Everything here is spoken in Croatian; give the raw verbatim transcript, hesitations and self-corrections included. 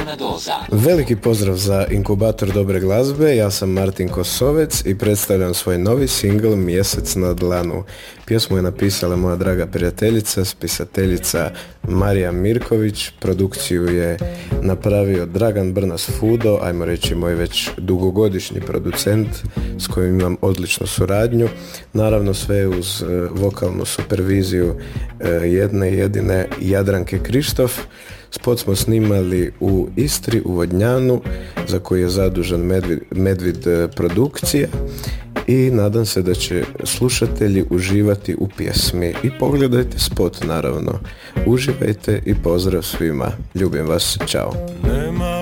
Crvena doza. Veliki pozdrav za inkubator dobre glazbe, ja sam Martin Kosovec i predstavljam svoj novi singl Mjesec na dlanu. Pjesmu je napisala moja draga prijateljica, spisateljica Marija Mirković, produkciju je napravio Dragan Brnas Fudo, ajmo reći moj već dugogodišnji producent s kojim imam odličnu suradnju. Naravno sve uz uh, vokalnu superviziju uh, jedne jedine Jadranke Krištof. Spot smo snimali u Istri, u Vodnjanu, za koji je zadužen Medvid, Medvid produkcija, i nadam se da će slušatelji uživati u pjesmi. I pogledajte spot, naravno. Uživajte i pozdrav svima. Ljubim vas. Ćao.